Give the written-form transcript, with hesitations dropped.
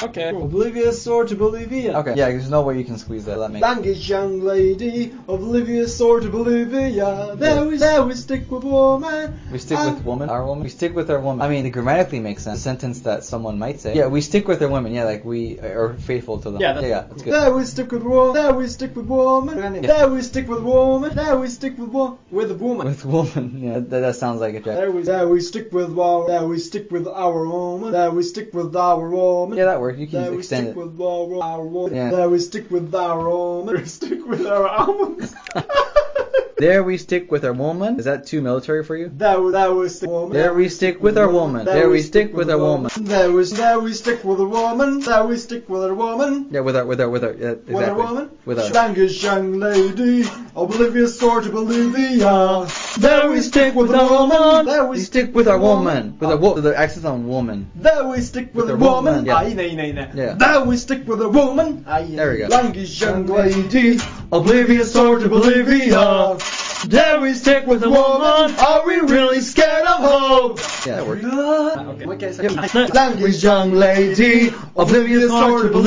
Okay. Oblivious or to Bolivia. Okay. Yeah, there's no way you can squeeze that. Let me. Language young lady, oblivious or to Bolivia. There we stick with woman. We stick with woman? Our woman? We stick with our woman. I mean, it grammatically makes sense. A sentence that someone might say. Yeah, we stick with our women. Yeah, like we are faithful to them. Yeah, that's good. There we stick with woman. There we stick with woman. There we stick with woman. There we stick with woman. With a woman. With woman. Yeah, that sounds like it, Jack. There we stick with woman. There we stick with our woman. There we stick with our woman. Yeah, that works. You can extend it. There we stick with our woman. Yeah. There we stick with our woman. We stick with our almonds. There we stick with our woman. Is that too military for you? There we stick with woman. There we stick with our woman. There we stick with our woman. There we stick with a woman. There we stick with a woman. Yeah, with our. Yeah, exactly. With a woman. With our. Language young lady, oblivious or to Bolivia. There we stick with a woman. There we stick with our woman. With the accent on woman. There we stick with a woman. Yeah. Yeah. There we stick with a woman. There we go. Language young lady, oblivious or to Bolivia. There we stick with a woman. Are we really scared of hope? Yeah, that works. Language young lady, oblivious or to Bolivia.